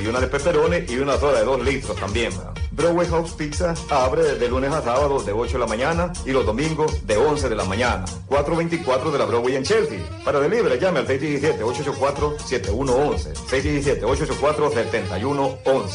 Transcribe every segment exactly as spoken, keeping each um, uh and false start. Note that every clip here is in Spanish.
y una de pepperoni y una soda de dos litros también, ¿verdad? Broadway House Pizza abre de lunes a sábado de ocho de la mañana y los domingos de once de la mañana. cuatrocientos veinticuatro de la Broadway en Chelsea. Para delivery llame al seis uno siete, ocho ocho cuatro, siete uno uno uno. seis uno siete, ocho ocho cuatro, siete uno uno uno.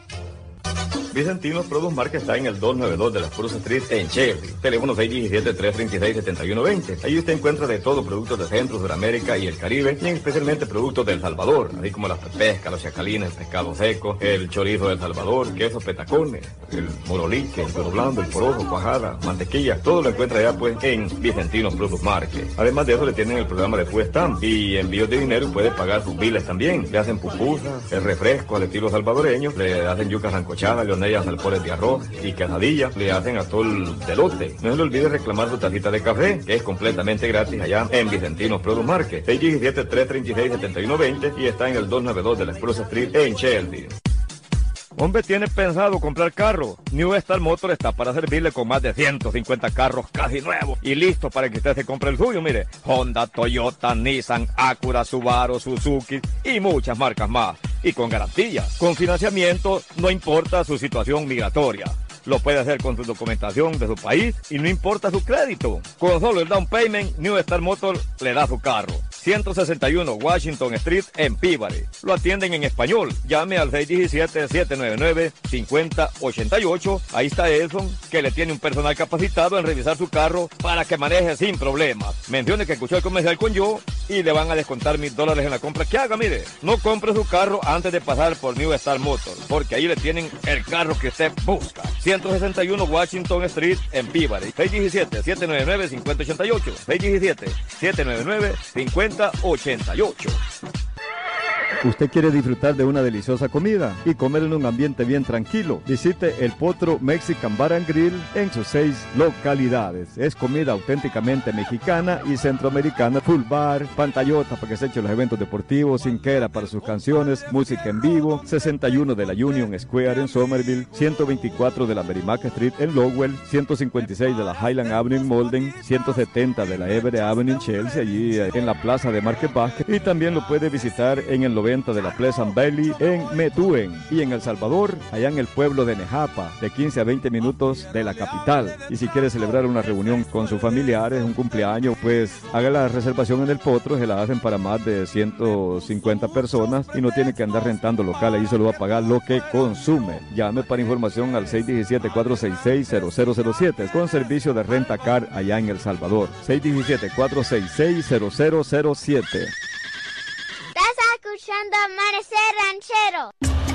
Vicentinos Produce Market está en el doscientos noventa y dos de la Spruce Street en Chelsea. Teléfono seis uno siete, tres tres seis, siete uno dos cero. Ahí usted encuentra de todo, productos de Centro, Sudamérica y el Caribe, y especialmente productos del Salvador, así como las pescas, los chacalines, el pescado seco, el chorizo del Salvador, quesos petacones, el moroliche, el toro blando, el porojo, cuajada, mantequilla. Todo lo encuentra ya pues en Vicentinos Produce Market. Además de eso le tienen el programa de Food Stamp y envíos de dinero y puede pagar sus biles también. Le hacen pupusas, el refresco al estilo salvadoreño, le hacen yucas sancochadas, leonellas, alpores de arroz y quesadillas, le hacen atol de elote. No se le olvide reclamar su tacita de café, que es completamente gratis allá en Vicentinos Produce Market. seis uno siete, tres tres seis, siete uno dos cero y está en el doscientos noventa y dos de la Spruce Street en Chelsea. Hombre, ¿tiene pensado comprar carro? New Star Motor está para servirle con más de ciento cincuenta carros casi nuevos y listos para que usted se compre el suyo. Mire, Honda, Toyota, Nissan, Acura, Subaru, Suzuki y muchas marcas más. Y con garantía, con financiamiento, no importa su situación migratoria. Lo puede hacer con su documentación de su país y no importa su crédito. Con solo el down payment, New Star Motor le da su carro. ciento sesenta y uno Washington Street en Peabody. Lo atienden en español. Llame al seis uno siete, siete nueve nueve, cinco cero ocho ocho. Ahí está Edson, que le tiene un personal capacitado en revisar su carro para que maneje sin problemas. Mencione que escuchó el comercial con yo y le van a descontar mil dólares en la compra que haga. Mire, no compre su carro antes de pasar por New Star Motor, porque ahí le tienen el carro que usted busca. ciento sesenta y uno Washington Street en Peabody. seis uno siete, siete nueve nueve, cinco cero ocho ocho. seis uno siete, siete nueve nueve, cinco cero ocho ocho. ¿Usted quiere disfrutar de una deliciosa comida y comer en un ambiente bien tranquilo? Visite El Potro Mexican Bar and Grill en sus seis localidades. Es comida auténticamente mexicana y centroamericana. Full bar, pantallota para que se eche los eventos deportivos, cinquera para sus canciones, música en vivo. sesenta y uno de la Union Square en Somerville, ciento veinticuatro de la Merrimack Street en Lowell, ciento cincuenta y seis de la Highland Avenue en Malden, ciento setenta de la Everett Avenue en Chelsea, allí en la plaza de Market Basket. Y también lo puede visitar en el noventa de la Pleasant Valley en Methuen, y en El Salvador, allá en el pueblo de Nejapa, de quince a veinte minutos de la capital. Y si quiere celebrar una reunión con sus familiares, un cumpleaños, pues haga la reservación en El Potro, se la hacen para más de ciento cincuenta personas y no tiene que andar rentando local, ahí solo va a pagar lo que consume. Llame para información al seis uno siete, cuatro seis seis, cero cero cero siete con servicio de renta car allá en El Salvador. seis uno siete, cuatro seis seis, cero cero cero siete. Escuchando Amanecer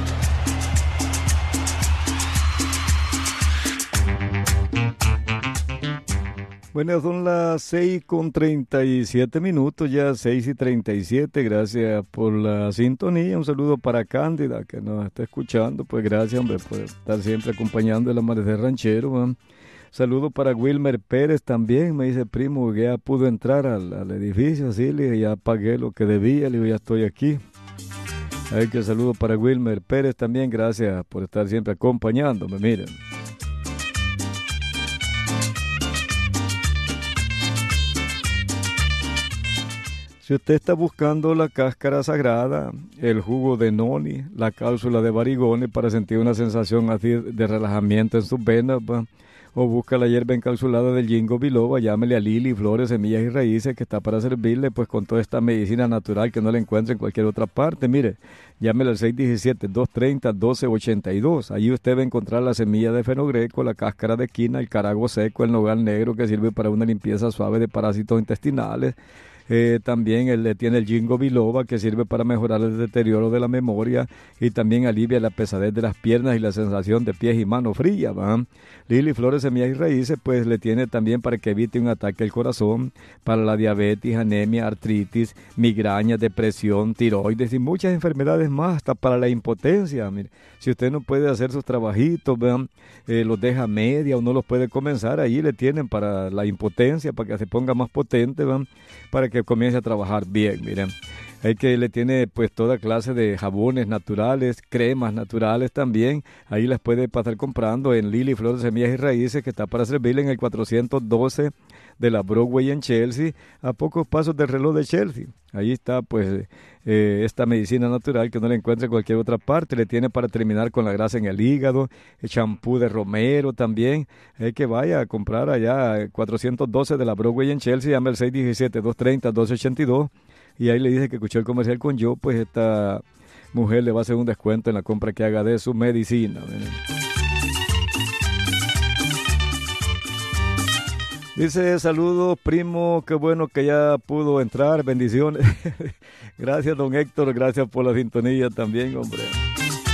Ranchero. Bueno, son las seis con treinta y siete minutos, ya seis y treinta y siete. Gracias por la sintonía. Un saludo para Cándida, que nos está escuchando. Pues gracias, hombre, por estar siempre acompañando el Amanecer Ranchero, man. Saludo para Wilmer Pérez también, me dice primo que ya pudo entrar al, al edificio, así le dije, ya pagué lo que debía, le digo, ya estoy aquí. Hay que saludo para Wilmer Pérez también, gracias por estar siempre acompañándome, miren. Si usted está buscando la cáscara sagrada, el jugo de noni, la cápsula de barigone para sentir una sensación así de relajamiento en sus venas, ¿va? O busca la hierba encapsulada del ginkgo biloba, llámele a Lili, Flores, Semillas y Raíces, que está para servirle pues con toda esta medicina natural que no le encuentra en cualquier otra parte. Mire, llámele al seis uno siete, dos tres cero, uno dos ocho dos. Allí usted va a encontrar la semilla de fenogreco, la cáscara de quina, el carago seco, el nogal negro, que sirve para una limpieza suave de parásitos intestinales. Eh, también él tiene el ginkgo biloba, que sirve para mejorar el deterioro de la memoria y también alivia la pesadez de las piernas y la sensación de pies y manos frías, ¿va? Lili, Flores, Semillas y Raíces pues le tiene también para que evite un ataque al corazón, para la diabetes, anemia, artritis, migraña, depresión, tiroides y muchas enfermedades más, hasta para la impotencia. Mire, si usted no puede hacer sus trabajitos, ¿vean? Eh, los deja a media o no los puede comenzar, ahí le tienen para la impotencia, para que se ponga más potente, ¿vean? Para que comience a trabajar bien, miren. Hay que le tiene pues toda clase de jabones naturales, cremas naturales también. Ahí las puede pasar comprando en Lili, Flores, Semillas y Raíces, que está para servirle en el cuatrocientos doce de la Broadway en Chelsea, a pocos pasos del reloj de Chelsea. Ahí está pues eh, esta medicina natural que no la encuentra en cualquier otra parte. Le tiene para terminar con la grasa en el hígado, el champú de romero también. Hay que vaya a comprar allá cuatrocientos doce de la Broadway en Chelsea, llama al seis uno siete, dos tres cero, doce ochenta y dos y ahí le dice que escuchó el comercial con yo, pues esta mujer le va a hacer un descuento en la compra que haga de su medicina. Dice, saludos, primo, qué bueno que ya pudo entrar, bendiciones. Gracias, don Héctor, gracias por la sintonía también, hombre.